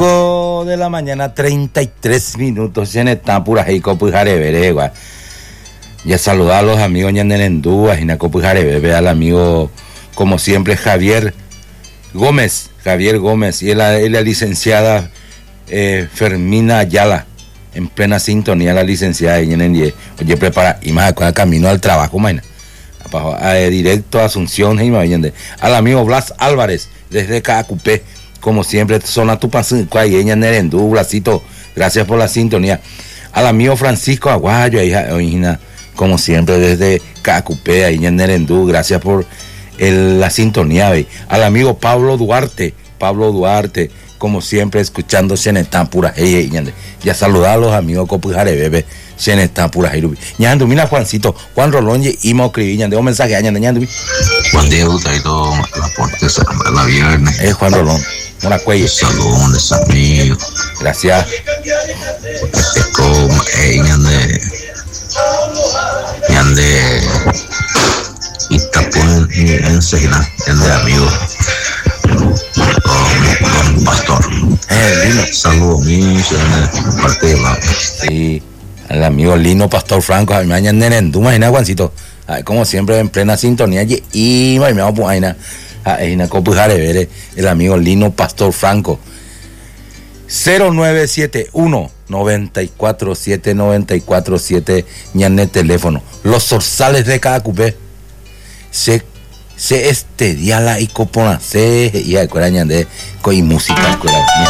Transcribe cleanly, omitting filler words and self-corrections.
De la mañana, 33 minutos. En esta pura heico pujarevere, ya saludar a los amigos ñanerendú, ajinaco pujarevere, al amigo, como siempre, Javier Gómez, y la licenciada Fermina Ayala, en plena sintonía, la licenciada de oye, prepara, y más camino al trabajo, mañana, directo a Asunción, al amigo Blas Álvarez, desde Cacupé, como siempre, zona Tupacín, Cuayeña, Nerendú, Blasito, gracias por la sintonía. Al amigo Francisco Aguayo, como siempre, desde Cacupé, ahí en Nerendú, gracias por la sintonía. ¿ve? Al amigo Pablo Duarte, como siempre, escuchando Xenetán Pura. Ya saludar a los amigos Copujare Bebe, Xenetán Pura. Ñandu, mira Juancito, Juan Rolón y Imo Crivi, Ñandu, un mensaje a Ñandu. Juan Diego, traído la puerta de la viernes. Juan Rolón. Una cuella. Saludos, amigos. Gracias. Ñande Itapuen enseguida, de amigos. Con Pastor. Saludos, amigos, de parte de la. Sí, al amigo Lino Pastor Franco, a mi mañana Nerendú, imagina, Juancito. Como siempre, en plena sintonía, y me vamos a el amigo Lino Pastor Franco. 0971 947 947 ñané teléfono. Los zorzales de Cacupé se estediala y copona se y acuerdan de coi música